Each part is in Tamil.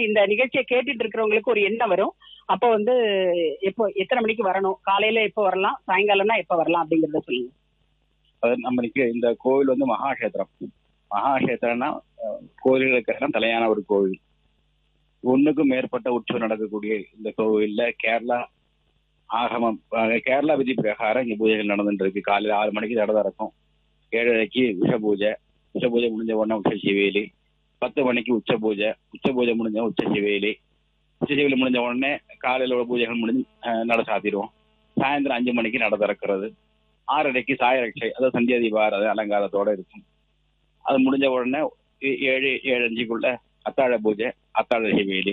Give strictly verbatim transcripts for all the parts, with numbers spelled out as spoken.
இந்த நிகழ்ச்சியை கேட்டுட்டு இருக்கிறவங்களுக்கு ஒரு எண்ணம் வரும். அப்போ வந்து எப்போ எத்தனை மணிக்கு வரணும், காலையில எப்போ வரலாம், சாயங்காலம்னா எப்போ வரலாம் அப்படிங்கறத சொல்லுங்க. நம்மளுக்கு இந்த கோவில் வந்து மகாக்ஷேத்திரம். மகாக்ஷேத்திரம்னா கோவில்களுக்கு தலையான ஒரு கோவில். ஒண்ணுக்கும் மேற்பட்ட உற்சவம் நடக்கக்கூடிய இந்த கோவில்ல கேரளா ஆகமம், கேரளா விதி பிரகாரம் இங்க பூஜைகள் நடந்துட்டு இருக்கு. காலையில ஆறு மணிக்கு தடவை இருக்கும், ஏழரைக்கு விஷ பூஜை, விஷ பூஜை முடிஞ்ச உடனே உச்ச சிவேலி, பத்து மணிக்கு உச்ச பூஜை, உச்ச பூஜை முடிஞ்ச உச்ச சிவேலி, உச்ச சிவேலி முடிஞ்ச உடனே காலையில உள்ள பூஜைகள் முடிஞ்சு நட சாத்திடுவோம். சாயந்தரம் அஞ்சு மணிக்கு நட திறக்கிறது. ஆறரைக்கு சாயரட்சை, அதாவது சந்தியா தீபாரத அலங்காரத்தோட இருக்கும். அது முடிஞ்ச உடனே ஏழு ஏழு அஞ்சுக்குள்ள அத்தாழ பூஜை, அத்தாழ சிவேலி,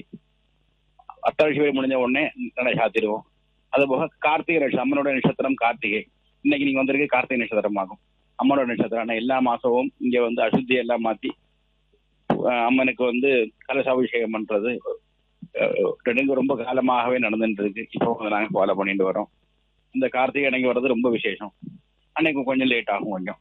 அத்தாழ சிவேலி முடிஞ்ச உடனே நடை சாத்திடுவோம். அது போக கார்த்திகை நட்சத்திரம், அம்மனோட நட்சத்திரம் கார்த்திகை. இன்னைக்கு நீங்க வந்திருக்கு கார்த்திகை நட்சத்திரம் ஆகும், அம்மனோட நட்சத்திரம். ஆனால் எல்லா மாசமும் இங்க வந்து அசுத்தி எல்லாம் மாத்தி அம்மனுக்கு வந்து கலசாபிஷேகம் பண்றது நெடுங்க ரொம்ப காலமாகவே நடந்துட்டு இருக்கு. இப்போ நாங்க ஃபாலோ பண்ணிட்டு வரோம். இந்த கார்த்திகை அன்னைக்கு வர்றது ரொம்ப விசேஷம். அன்னைக்கு கொஞ்சம் லேட் ஆகும் கொஞ்சம்.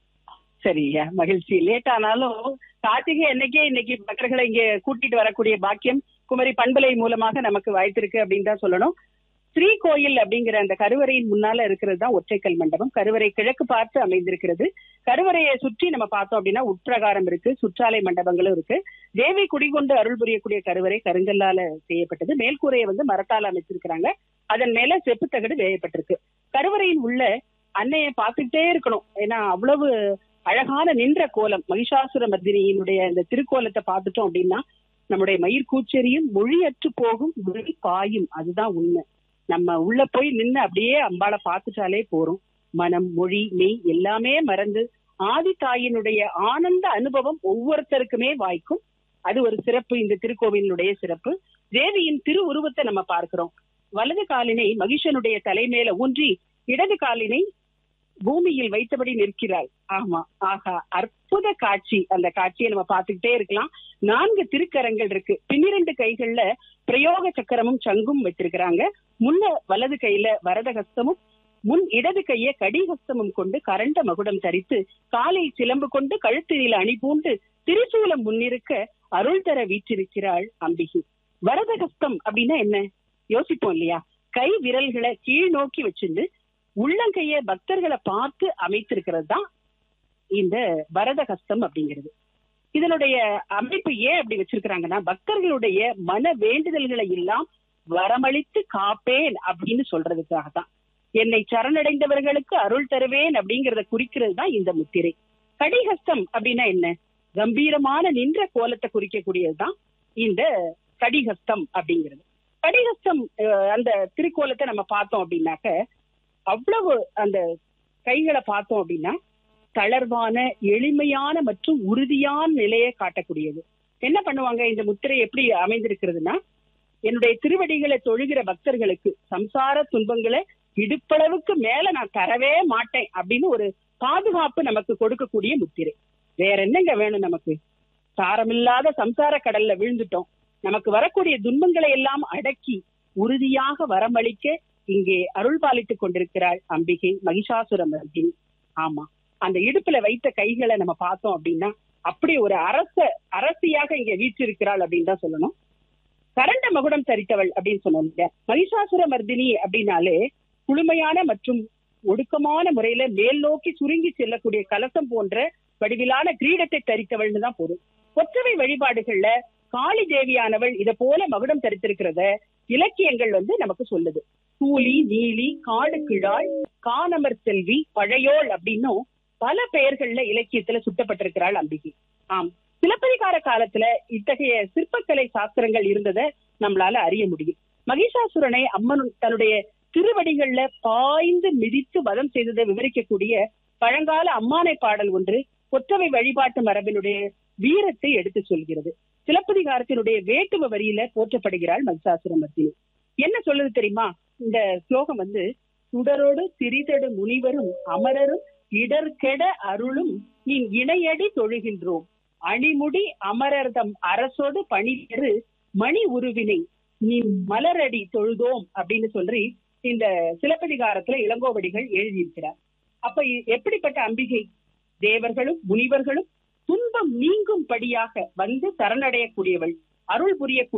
சரியா, மகிழ்ச்சி. லேட் ஆனாலும் கார்த்திகை அன்னைக்கே இன்னைக்கு பக்தர்களை இங்க கூட்டிட்டு வரக்கூடிய பாக்கியம் குமரி பண்பலை மூலமாக நமக்கு வாய்த்திருக்கு அப்படின்னு தான் சொல்லணும். ஸ்ரீகோயில் அப்படிங்கிற அந்த கருவறையின் முன்னால இருக்கிறது தான் ஒற்றைக்கல் மண்டபம். கருவறை கிழக்கு பார்த்து அமைந்திருக்கிறது. கருவறையை சுற்றி நம்ம பார்த்தோம் அப்படின்னா உட்பிரகாரம் இருக்கு, சுற்றாலை மண்டபங்களும் இருக்கு. தேவி குடிகொண்டு அருள் புரியக்கூடிய கருவறை கருங்கல்லால செய்யப்பட்டது. மேல்கூரையை வந்து மரத்தால அமைச்சிருக்கிறாங்க. அதன் மேல செப்பு தகடு வேயப்பட்டிருக்கு. கருவறையின் உள்ள அன்னையை பார்த்துட்டே இருக்கணும், ஏன்னா அவ்வளவு அழகான நின்ற கோலம். மகிஷாசுர மர்தினியினுடைய இந்த திருக்கோலத்தை பார்த்துட்டோம் அப்படின்னா நம்முடைய மயிர் கூச்செறியும், மொழியற்று போகும், மொழி பாயும். அதுதான் உண்மை. நம்ம உள்ள போய் நின்று அப்படியே அம்பாளை பார்த்துட்டாலே போறோம். மனம், மொழி, மெய் எல்லாமே மறந்து ஆதி தாயினுடைய ஆனந்த அனுபவம் ஒவ்வொருத்தருக்குமே வாய்க்கும். அது ஒரு சிறப்பு, இந்த திருக்கோவிலுடைய சிறப்பு. தேவியின் திரு உருவத்தை நம்ம பார்க்கிறோம். வலது காலினை மகிஷனுடைய தலைமையில ஊன்றி இடது காலினை பூமியில் வைத்தபடி நிற்கிறாள். ஆமா, ஆகா, அற்புத காட்சி. அந்த காட்சியை நம்ம பார்த்துக்கிட்டே இருக்கலாம். நான்கு திருக்கரங்கள் இருக்கு. பின்னிரண்டு கைகள்ல பிரயோக சக்கரமும் சங்கும் வச்சிருக்கிறாங்க. முன்ன வலது கையில வரதஹஸ்தமும் முன் இடது கைய கடிஹஸ்தமும் கொண்டு கரண்ட மகுடம் தரித்து காலை சிலம்பு கொண்டு கழுத்தினில அணி பூண்டு திருச்சூலம் முன்னிருக்க அருள் தர வீற்றிருக்கிறாள் அம்பிகை. வரதஹஸ்தம் அப்படின்னா என்ன யோசிப்போம் இல்லையா? கை விரல்களை கீழ் நோக்கி வச்சிருந்து உள்ளங்கைய பக்தர்களை பார்த்து அமைத்திருக்கிறது தான் இந்த வரதஹஸ்தம் அப்படிங்கிறது. இதனுடைய அமைப்பு ஏன் அப்படி வச்சிருக்கிறாங்கன்னா, பக்தர்களுடைய மன வேண்டுதல்களை எல்லாம் வரமளித்து காப்பேன் அப்படின்னு சொல்றதுக்காக தான். என்னை சரணடைந்தவர்களுக்கு அருள் தருவேன் அப்படிங்கறத குறிக்கிறது தான் இந்த முத்திரை. கடிஹஸ்தம் அப்படின்னா என்ன? கம்பீரமான நின்ற கோலத்தை குறிக்கக்கூடியதுதான் இந்த கடிஹஸ்தம் அப்படிங்கிறது. கடிஹஸ்தம் அந்த திருக்கோலத்தை நம்ம பார்த்தோம் அப்படின்னாக்க, அவ்வளவு அந்த கைகளை பார்த்தோம் அப்படின்னா தளர்வான, எளிமையான மற்றும் உறுதியான நிலையை காட்டக்கூடியது. என்ன பண்ணுவாங்க, இந்த முத்திரை எப்படி அமைந்திருக்கிறதுனா, என்னுடைய திருவடிகளை தொழுகிற பக்தர்களுக்கு சம்சார துன்பங்களை இடுப்பளவுக்கு மேல நான் தரவே மாட்டேன் அப்படின்னு ஒரு பாதுகாப்பு நமக்கு கொடுக்கக்கூடிய முத்திரை. வேற என்னங்க வேணும் நமக்கு? சாரமில்லாத சம்சார கடல்ல விழுந்துட்டோம். நமக்கு வரக்கூடிய துன்பங்களை எல்லாம் அடக்கி உறுதியாக வரமளிக்க இங்கே அருள் பாலித்துக் கொண்டிருக்கிறாள் அம்பிகை மகிஷாசுர மர்தினி. ஆமா, அந்த இடுப்புல வைத்த கைகளை நம்ம பார்த்தோம் அப்படின்னா அப்படி ஒரு அரச அரசியாக இங்க வீற்றிருக்கிறாள் அப்படின்னு தான் சொல்லணும். கரண்ட மகுடம் தரித்தவள் அப்படின்னு சொன்னோம். மகிஷாசுர மர்தினி அப்படின்னாலே குளுமையான மற்றும் ஒடுக்கமான முறையில மேல் நோக்கி சுருங்கி செல்லக்கூடிய கலசம் போன்ற வடிவிலான கிரீடத்தை தரித்தவள்னு தான் பொருள். ஒற்றவை வழிபாடுகள்ல காளி தேவியானவள் இத போல மகுடம் தரித்திருக்கிறத இலக்கியங்கள் வந்து நமக்கு சொல்லுது. தூளி, நீலி, காடு கிழாள், கானமர் செல்வி, பழையோள் அப்படின்னும் பல பெயர்கள்ல இலக்கியத்துல சுட்டப்பட்டிருக்கிறாள் அம்பிகை. ஆம், சிலப்பதிகார காலத்துல இத்தகைய சிற்பக்கலை சாஸ்திரங்கள் இருந்ததை நம்மளால அறிய முடியும். மகிஷாசுரனை அம்மன் தன்னுடைய திருவடிகள்ல பாய்ந்து மிதித்து வதம் செய்ததை விவரிக்கக்கூடிய பழங்கால அம்மானை பாடல் ஒன்று ஒற்றவை வழிபாட்டு மரபினுடைய வீரத்தை எடுத்து சொல்கிறது. சிலப்பதிகாரத்தினுடைய வேட்டுவ வரியில போற்றப்படுகிறாள் மகிஷாசுர மர்தினி. என்ன சொல்லுது தெரியுமா? இந்த ஸ்லோகம் வந்து, சுடரோடு திரிதடு முனிவரும் அமரரும் இடர்கெட அருளும் நீ இணையடி தொழுகின்றோம், அணிமுடி அமரர்தம் அரசோடு பணிதரு மணி உருவினை நீ மலரடி தொழுதோம் அப்படின்னு சொல்லி இந்த சிலப்பதிகாரத்துல இளங்கோவடிகள் எழுதியிருக்கிறார். அப்ப எப்படிப்பட்ட அம்பிகை? தேவர்களும் முனிவர்களும் துன்பம் நீங்கும்படியாக வந்து சரணடையக்கூடியவள், அருள் புரிய